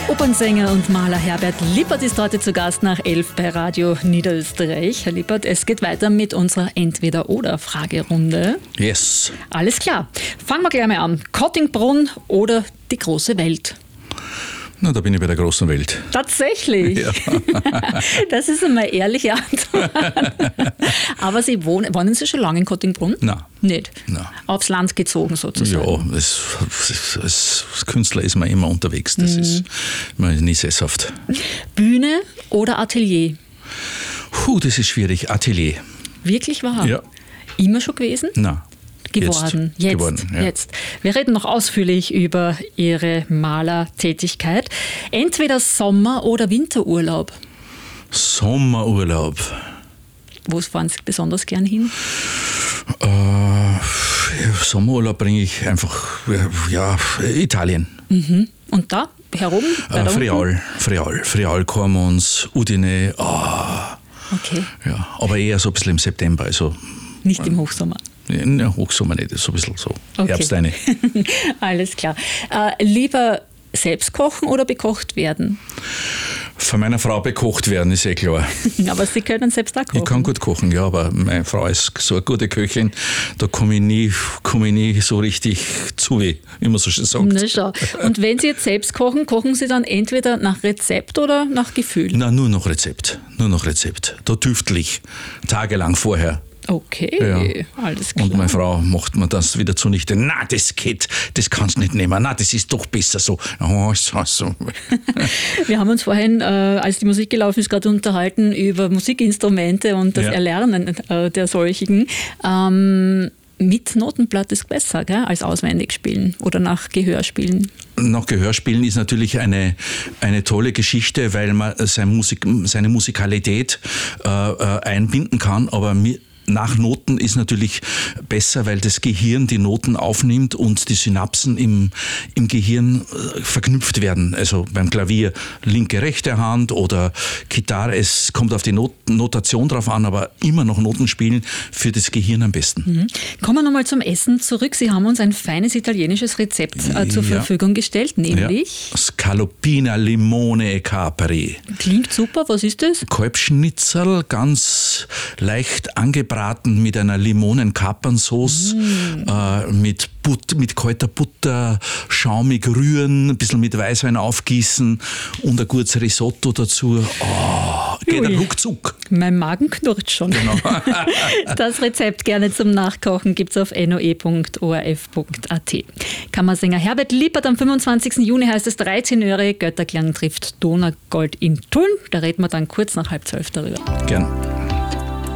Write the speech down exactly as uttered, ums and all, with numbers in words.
Opernsänger und Maler Herbert Lippert ist heute zu Gast nach elf bei Radio Niederösterreich. Herr Lippert, es geht weiter mit unserer Entweder-oder-Fragerunde. Yes. Alles klar. Fangen wir gleich mal an. Kottingbrunn oder die große Welt? Na, da bin ich bei der großen Welt. Tatsächlich? Ja. Das ist eine ehrliche Antwort. Aber Sie wohnen, wohnen Sie schon lange in Kottingbrunn? Nein. Nicht? Nein. Aufs Land gezogen sozusagen? Ja, als, als Künstler ist man immer unterwegs. Das mhm. ist man ist nie sesshaft. Bühne oder Atelier? Puh, das ist schwierig. Atelier. Wirklich wahr? Ja. Immer schon gewesen? Nein. Geworden. Jetzt. Jetzt. Geworden, ja. Jetzt. Wir reden noch ausführlich über Ihre Malertätigkeit. Entweder Sommer- oder Winterurlaub. Sommerurlaub. Wo fahren Sie besonders gern hin? Äh, Sommerurlaub bringe ich einfach, ja, Italien. Mhm. Und da herum? Äh, Friaul, Friaul, Friaul, Kormons, Udine. Oh. Okay. Ja, aber eher so ein bisschen im September. Also, nicht im Hochsommer. Ja, Hochsommer nicht, so ein bisschen so. Okay. Herbst eine. Alles klar. Äh, lieber selbst kochen oder bekocht werden? Von meiner Frau bekocht werden, ist eh klar. Aber Sie können selbst auch kochen? Ich kann gut kochen, ja, aber meine Frau ist so eine gute Köchin, da komme ich nie, komme ich nie so richtig zu, wie man so schön sagt. Na schau. Und wenn Sie jetzt selbst kochen, kochen Sie dann entweder nach Rezept oder nach Gefühl? Nein, nur nach Rezept. Nur nach Rezept. Da tüftel ich tagelang vorher. Okay, ja. Alles klar. Und meine Frau macht mir das wieder zunichte. Na, das geht, das kannst du nicht nehmen. Na, das ist doch besser so. Oh, so, so. Wir haben uns vorhin, äh, als die Musik gelaufen ist, gerade unterhalten über Musikinstrumente und das ja. Erlernen äh, der solchen. Ähm, mit Notenblatt ist besser, gell, als auswendig spielen oder nach Gehör spielen. Nach Gehör spielen ist natürlich eine, eine tolle Geschichte, weil man seine, Musik, seine Musikalität äh, einbinden kann, aber mir nach Noten ist natürlich besser, weil das Gehirn die Noten aufnimmt und die Synapsen im, im Gehirn verknüpft werden. Also beim Klavier linke, rechte Hand oder Gitarre. Es kommt auf die Not- Notation drauf an, aber immer noch Noten spielen für das Gehirn am besten. Mhm. Kommen wir nochmal zum Essen zurück. Sie haben uns ein feines italienisches Rezept äh, zur ja. Verfügung gestellt, nämlich ja. Scaloppina Limone e Capri. Klingt super. Was ist das? Kalbschnitzel, ganz leicht angebraten mit einer Limonen-Kapern-Sauce, mm. äh, mit, But- mit kalter Butter, schaumig rühren, ein bisschen mit Weißwein aufgießen und ein gutes Risotto dazu. Oh, geht ein ruckzuck. Mein Magen knurrt schon. Genau. Das Rezept gerne zum Nachkochen gibt es auf n o e punkt o r f punkt a t. Kammersänger Herbert Lippert am fünfundzwanzigsten Juni heißt es dreizehn Öre. Götterklang trifft Donaugold in Tulln. Da reden wir dann kurz nach halb zwölf darüber. Gern.